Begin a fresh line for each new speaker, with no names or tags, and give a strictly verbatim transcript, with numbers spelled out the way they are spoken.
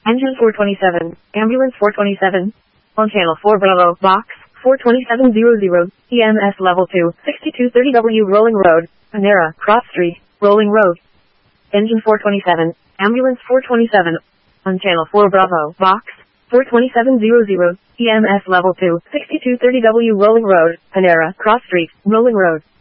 Engine four twenty-seven, Ambulance four twenty-seven. On Channel four Bravo, Box four twenty-seven hundred, E M S Level two, sixty-two thirty W Rolling Road, Panera, Cross Street, Rolling Road. Engine four twenty-seven, Ambulance four twenty-seven. On Channel four Bravo, Box four twenty-seven hundred, E M S Level two, sixty-two thirty W Rolling Road, Panera, Cross Street, Rolling Road.